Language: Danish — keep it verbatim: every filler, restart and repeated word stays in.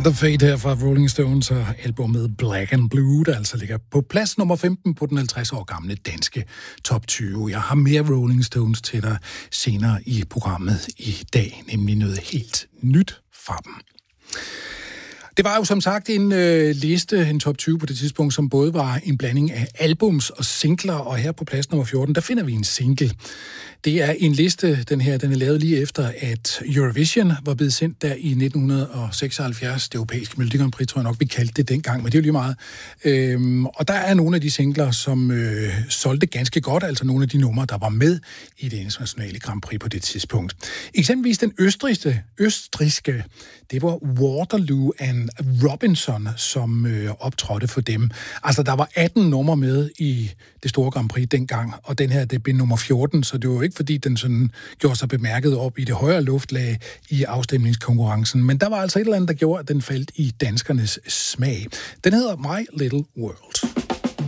Hand of Fate her fra Rolling Stones og albumet Black and Blue, der altså ligger på plads nummer femten på den halvtreds år gamle danske top tyve. Jeg har mere Rolling Stones til dig senere i programmet i dag, nemlig noget helt nyt fra dem. Det var jo som sagt en øh, liste, en top tyve på det tidspunkt, som både var en blanding af albums og singler, og her på plads nummer fjorten, der finder vi en single. Det er en liste, den her, den er lavet lige efter, at Eurovision var blevet sendt der i nitten seksoghalvfjerds. Det europæiske Melodi Grand Prix, tror jeg nok, vi kaldte det dengang, men det er jo lige meget. Øhm, og der er nogle af de singler, som øh, solgte ganske godt, altså nogle af de numre, der var med i det internationale Grand Prix på det tidspunkt. Eksempelvis den østrigske, østrigske det var Waterloo and Robinson, som øh, optrådte for dem. Altså, der var atten numre med i det store Grand Prix dengang, og den her, det blev nummer fjorten, så det var jo ikke, fordi den sådan gjorde sig bemærket op i det højere luftlag i afstemningskonkurrencen, men der var altså et eller andet, der gjorde, at den faldt i danskernes smag. Den hedder My Little World.